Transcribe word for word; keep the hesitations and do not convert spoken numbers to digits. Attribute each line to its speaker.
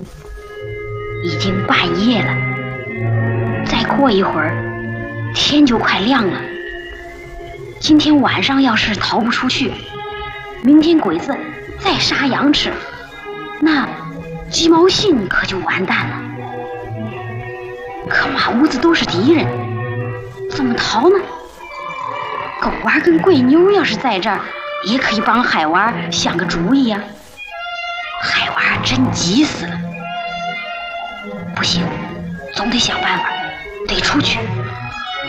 Speaker 1: 已经半夜了，再过一会儿天就快亮了。今天晚上要是逃不出去，明天鬼子再杀羊吃，那鸡毛信可就完蛋了。可满屋子都是敌人，怎么逃呢？狗娃跟贵妞要是在这儿，也可以帮海娃想个主意呀。海娃真急死了，不行，总得想办法，得出去。